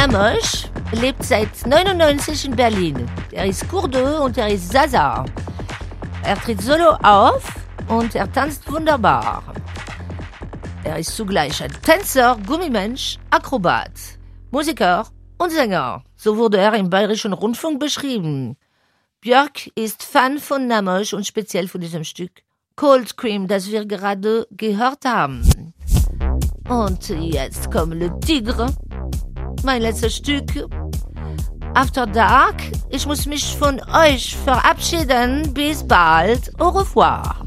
Namosh lebt seit 99 in Berlin. Er ist Kurde und er ist Zaza. Er tritt solo auf und er tanzt wunderbar. Er ist zugleich ein Tänzer, Gummimensch, Akrobat, Musiker und Sänger. So wurde er im Bayerischen Rundfunk beschrieben. Björk ist Fan von Namosh und speziell von diesem Stück Cold Cream, das wir gerade gehört haben. Und jetzt kommt Le Tigre, mein letztes Stück. After Dark. Ich muss mich von euch verabschieden. Bis bald. Au revoir.